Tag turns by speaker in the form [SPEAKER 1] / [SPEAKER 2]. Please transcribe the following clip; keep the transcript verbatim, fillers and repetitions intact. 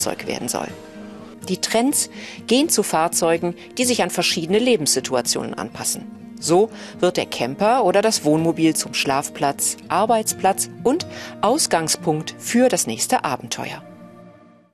[SPEAKER 1] Fahrzeug werden soll. Die Trends gehen zu Fahrzeugen, die sich an verschiedene Lebenssituationen anpassen. So wird der Camper oder das Wohnmobil zum Schlafplatz, Arbeitsplatz und Ausgangspunkt für das nächste Abenteuer.